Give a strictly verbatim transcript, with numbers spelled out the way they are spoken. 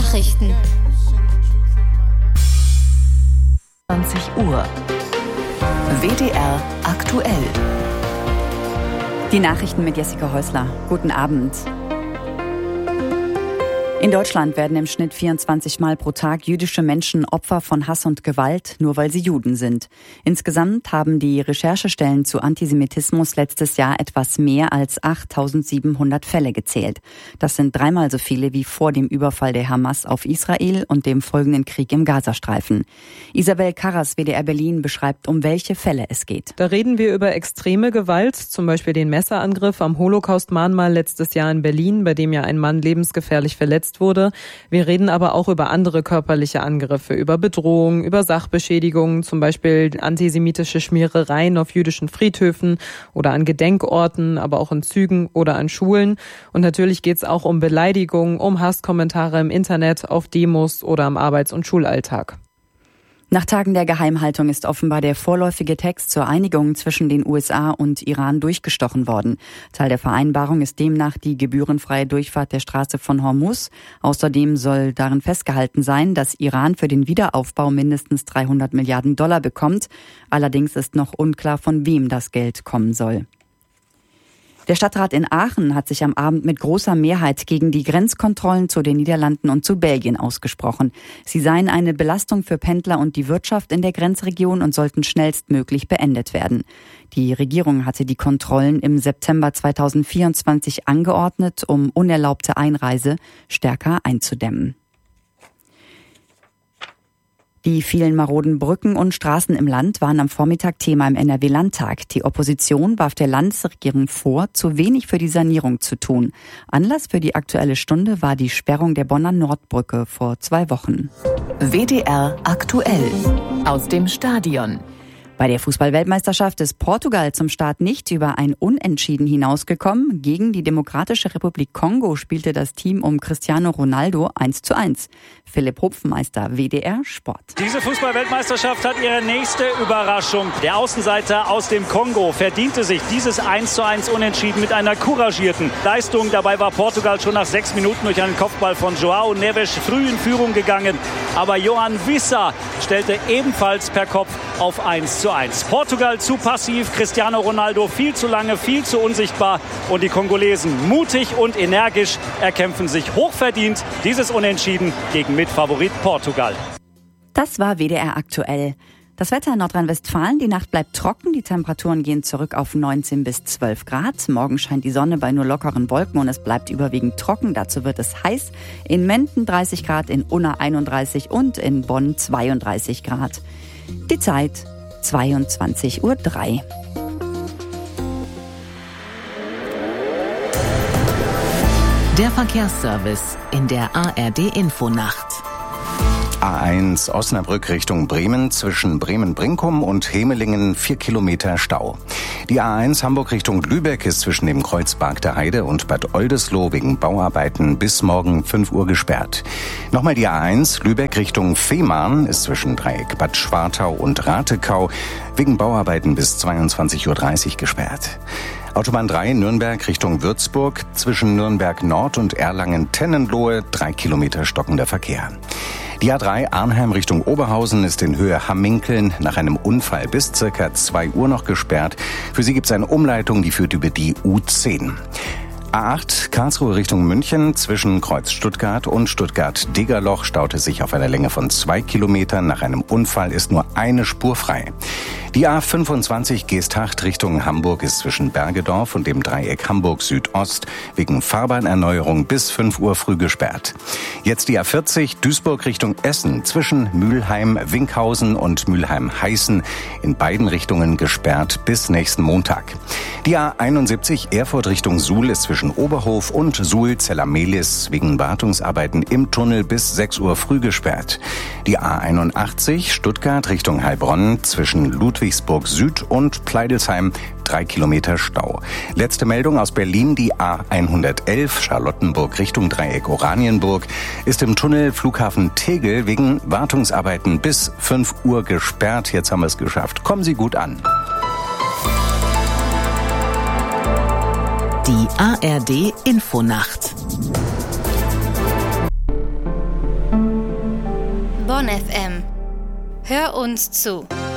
Nachrichten. zwanzig Uhr. W D R aktuell. Die Nachrichten mit Jessica Häusler. Guten Abend. In Deutschland werden im Schnitt vierundzwanzig Mal pro Tag jüdische Menschen Opfer von Hass und Gewalt, nur weil sie Juden sind. Insgesamt haben die Recherchestellen zu Antisemitismus letztes Jahr etwas mehr als achttausendsiebenhundert Fälle gezählt. Das sind dreimal so viele wie vor dem Überfall der Hamas auf Israel und dem folgenden Krieg im Gazastreifen. Isabel Karras, W D R Berlin, beschreibt, um welche Fälle es geht. Da reden wir über extreme Gewalt, zum Beispiel den Messerangriff am Holocaust-Mahnmal letztes Jahr in Berlin, bei dem ja ein Mann lebensgefährlich verletzt wurde. Wir reden aber auch über andere körperliche Angriffe, über Bedrohung, über Sachbeschädigungen, zum Beispiel antisemitische Schmierereien auf jüdischen Friedhöfen oder an Gedenkorten, aber auch in Zügen oder an Schulen. Und natürlich geht es auch um Beleidigungen, um Hasskommentare im Internet, auf Demos oder am Arbeits- und Schulalltag. Nach Tagen der Geheimhaltung ist offenbar der vorläufige Text zur Einigung zwischen den U S A und Iran durchgestochen worden. Teil der Vereinbarung ist demnach die gebührenfreie Durchfahrt der Straße von Hormuz. Außerdem soll darin festgehalten sein, dass Iran für den Wiederaufbau mindestens dreihundert Milliarden Dollar bekommt. Allerdings ist noch unklar, von wem das Geld kommen soll. Der Stadtrat in Aachen hat sich am Abend mit großer Mehrheit gegen die Grenzkontrollen zu den Niederlanden und zu Belgien ausgesprochen. Sie seien eine Belastung für Pendler und die Wirtschaft in der Grenzregion und sollten schnellstmöglich beendet werden. Die Regierung hatte die Kontrollen im September zweitausendvierundzwanzig angeordnet, um unerlaubte Einreise stärker einzudämmen. Die vielen maroden Brücken und Straßen im Land waren am Vormittag Thema im N R W-Landtag. Die Opposition warf der Landesregierung vor, zu wenig für die Sanierung zu tun. Anlass für die Aktuelle Stunde war die Sperrung der Bonner Nordbrücke vor zwei Wochen. W D R aktuell. Aus dem Stadion. Bei der Fußball-Weltmeisterschaft ist Portugal zum Start nicht über ein Unentschieden hinausgekommen. Gegen die Demokratische Republik Kongo spielte das Team um Cristiano Ronaldo eins zu eins. Philipp Hopfenmeister, W D R Sport. Diese Fußball-Weltmeisterschaft hat ihre nächste Überraschung. Der Außenseiter aus dem Kongo verdiente sich dieses eins zu eins Unentschieden mit einer couragierten Leistung. Dabei war Portugal schon nach sechs Minuten durch einen Kopfball von João Neves früh in Führung gegangen. Aber Johan Wissa stellte ebenfalls per Kopf auf eins zu eins. Portugal zu passiv, Cristiano Ronaldo viel zu lange, viel zu unsichtbar und die Kongolesen mutig und energisch erkämpfen sich hochverdient dieses Unentschieden gegen Mitfavorit Portugal. Das war W D R aktuell. Das Wetter in Nordrhein-Westfalen, die Nacht bleibt trocken, die Temperaturen gehen zurück auf neunzehn bis zwölf Grad. Morgen scheint die Sonne bei nur lockeren Wolken und es bleibt überwiegend trocken. Dazu wird es heiß. In Menden dreißig Grad, in Unna einunddreißig und in Bonn zweiunddreißig Grad. Die Zeit zweiundzwanzig Uhr drei. Der Verkehrsservice in der A R D-Infonacht. A eins Osnabrück Richtung Bremen, zwischen Bremen-Brinkum und Hemelingen vier Kilometer Stau. Die A eins Hamburg Richtung Lübeck ist zwischen dem Kreuz Barg der Heide und Bad Oldesloe wegen Bauarbeiten bis morgen fünf Uhr gesperrt. Nochmal die A eins Lübeck Richtung Fehmarn ist zwischen Dreieck Bad Schwartau und Ratekau wegen Bauarbeiten bis zweiundzwanzig Uhr dreißig gesperrt. Autobahn drei Nürnberg Richtung Würzburg, zwischen Nürnberg Nord und Erlangen-Tennenlohe drei Kilometer stockender Verkehr. Die A drei Arnheim Richtung Oberhausen ist in Höhe Hamminkeln nach einem Unfall bis circa zwei Uhr noch gesperrt. Für sie gibt es eine Umleitung, die führt über die U zehn. A acht Karlsruhe Richtung München, zwischen Kreuz Stuttgart und Stuttgart-Degerloch staute sich auf einer Länge von zwei Kilometern. Nach einem Unfall ist nur eine Spur frei. Die A fünfundzwanzig Geesthacht Richtung Hamburg ist zwischen Bergedorf und dem Dreieck Hamburg Südost wegen Fahrbahnerneuerung bis fünf Uhr früh gesperrt. Jetzt die A vierzig Duisburg Richtung Essen, zwischen Mülheim-Winkhausen und Mülheim-Heißen in beiden Richtungen gesperrt bis nächsten Montag. Die A einundsiebzig Erfurt Richtung Suhl ist zwischen Oberhof und Suhl-Zellamelis wegen Wartungsarbeiten im Tunnel bis sechs Uhr früh gesperrt. Die A einundachtzig Stuttgart Richtung Heilbronn zwischen Ludwigsburg Süd und Pleidelsheim drei Kilometer Stau. Letzte Meldung aus Berlin, die A hundertelf Charlottenburg Richtung Dreieck Oranienburg ist im Tunnel Flughafen Tegel wegen Wartungsarbeiten bis fünf Uhr gesperrt. Jetzt haben wir es geschafft. Kommen Sie gut an. Die A R D Infonacht. Bonn F M. Hör uns zu.